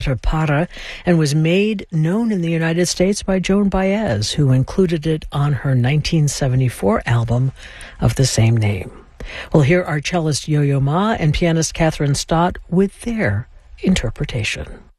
Para, and was made known in the United States by Joan Baez, who included it on her 1974 album of the same name. We'll hear our cellist Yo-Yo Ma and pianist Catherine Stott with their interpretation.